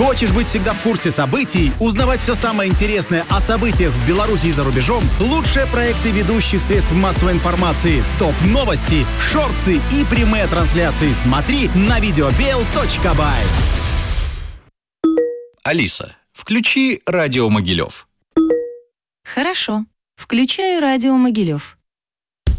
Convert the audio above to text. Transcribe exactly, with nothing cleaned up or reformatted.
Хочешь быть всегда в курсе событий, узнавать все самое интересное о событиях в Беларуси и за рубежом? Лучшие проекты ведущих средств массовой информации, топ-новости, шорты и прямые трансляции смотри на видеобел точка бай. Алиса, включи радио Могилев. Хорошо. Включаю радио Могилев.